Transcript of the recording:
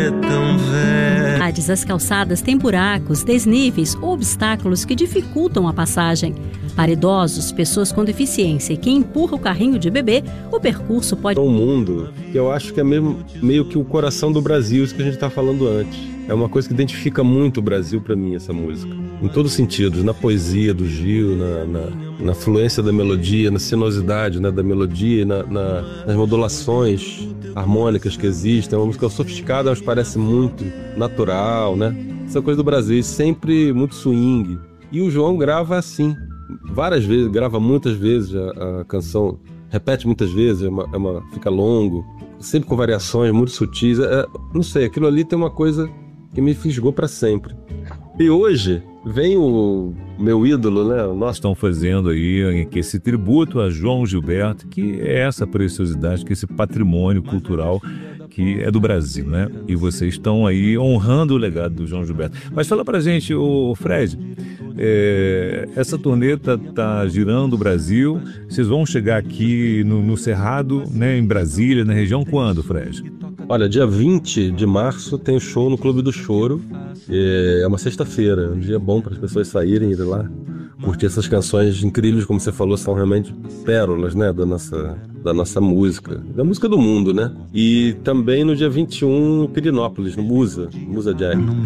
é tão velho. As calçadas têm buracos, desníveis ou obstáculos que dificultam a passagem. Para idosos, pessoas com deficiência e quem empurra o carrinho de bebê, o percurso pode... É um mundo que eu acho que é meio que o coração do Brasil, isso que a gente está falando antes. É uma coisa que identifica muito o Brasil para mim, essa música. Em todos os sentidos, na poesia do Gil, na fluência da melodia, na sinuosidade, né, da melodia, nas modulações harmônicas que existem. É uma música sofisticada, mas parece muito natural, né? Essa coisa do Brasil, sempre muito swing. E o João grava assim, várias vezes, grava muitas vezes a canção, repete muitas vezes, fica longo, sempre com variações muito sutis. Não sei, aquilo ali tem uma coisa que me fisgou para sempre. E hoje vem o meu ídolo, né? Estão fazendo aí esse tributo a João Gilberto, que é essa preciosidade, que é esse patrimônio cultural que é do Brasil, né? E vocês estão aí honrando o legado do João Gilberto. Mas fala pra gente, o Fred, essa turnê tá girando o Brasil, vocês vão chegar aqui no Cerrado, né, em Brasília, na região, quando, Fred? Olha, dia 20 de março tem show no Clube do Choro. É uma sexta-feira, um dia bom para as pessoas saírem e ir lá curtir essas canções incríveis, como você falou, são realmente pérolas, né, da nossa música, da música do mundo, né? E também no dia 21, Pirinópolis, no Musa Jazz.